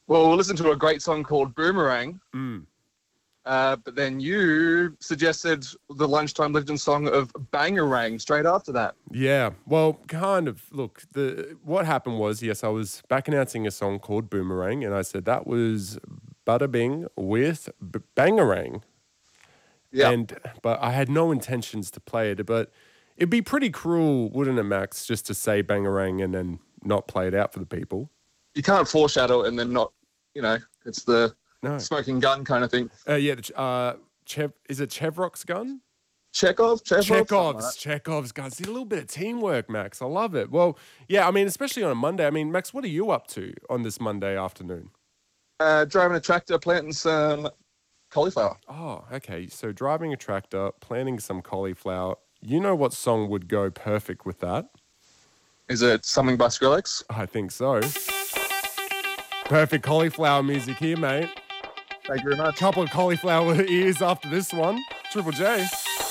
Well, we'll listen to a great song called Boomerang. Mm. But then you suggested the Lunchtime Legend song of Bangarang straight after that. Yeah, well, kind of. Look, what happened was, yes, I was back announcing a song called Boomerang, and I said that was Bada Bing with Bangarang. Yeah. But I had no intentions to play it. But it'd be pretty cruel, wouldn't it, Max, just to say Bangarang and then not play it out for the people? You can't foreshadow it and then not, it's the smoking gun kind of thing. Yeah, is it Chevrock's gun? Chekhov's gun. See, a little bit of teamwork, Max. I love it. Well, yeah, I mean, especially on a Monday. I mean, Max, what are you up to on this Monday afternoon? Driving a tractor, planting some cauliflower. Oh, okay. So driving a tractor, planting some cauliflower. You know what song would go perfect with that? Is it something by Skrillex? I think so. Perfect cauliflower music here, mate. Thank you very much. Couple of cauliflower ears after this one. Triple J.